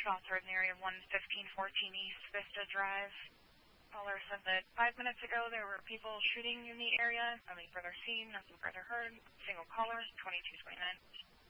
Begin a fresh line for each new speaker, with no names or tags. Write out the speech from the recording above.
Shots heard in the area of 11514 East Vista Drive. Caller said that 5 minutes ago there were people shooting in the area. Nothing further seen, nothing further heard. Single caller, 2229.